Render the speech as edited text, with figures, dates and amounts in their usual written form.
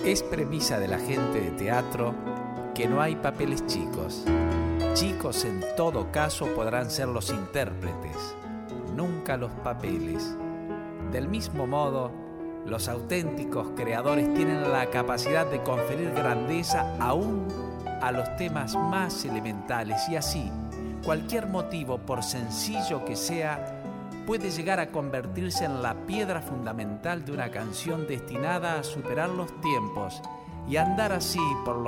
Es premisa de la gente de teatro que no hay papeles chicos. Chicos en todo caso podrán ser los intérpretes, nunca los papeles. Del mismo modo, los auténticos creadores tienen la capacidad de conferir grandeza aún a los temas más elementales y así, cualquier motivo, por sencillo que sea, puede llegar a convertirse en la piedra fundamental de una canción destinada a superar los tiempos y andar así por los